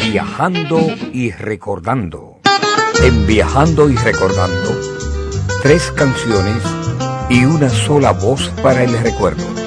Viajando y Recordando. En Viajando y Recordando, 3 canciones y una sola voz para el recuerdo.